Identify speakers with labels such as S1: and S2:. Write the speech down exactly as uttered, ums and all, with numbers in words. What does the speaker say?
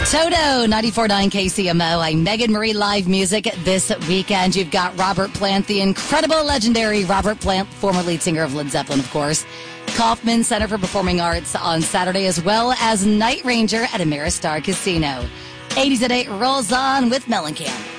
S1: Toto, ninety-four point nine K C M O. I'm Megan Marie live music this weekend. You've got Robert Plant, the incredible, legendary Robert Plant, former lead singer of Led Zeppelin, of course. Kaufman Center for Performing Arts on Saturday, as well as Night Ranger at Ameristar Casino. eighties at eight rolls on with Mellencamp.